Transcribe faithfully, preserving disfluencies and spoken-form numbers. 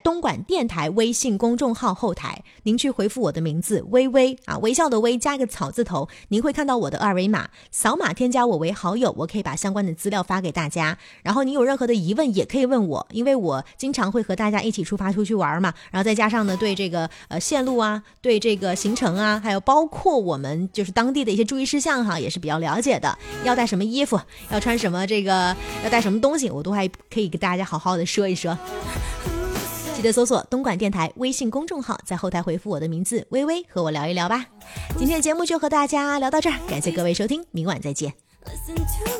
东莞电台微信公众号后台，您去回复我的名字微微啊，微笑的微加一个草字头，您会看到我的二维码，扫码添加我为好友，我可以把相关的资料发给大家。然后你有任何的疑问也可以问我，因为我经常会和大家一起出发出去玩嘛，然后再加上呢对这个呃线路啊，对这个行程啊，还有包括我们就是当地的一些注意事项哈，也是比较了解的。要带什么衣服，要穿什么这个，要带什么东西，我都还可以给大家好好的说一说。记得搜索东莞电台微信公众号，在后台回复我的名字微微，和我聊一聊吧。今天的节目就和大家聊到这儿，感谢各位收听，明晚再见。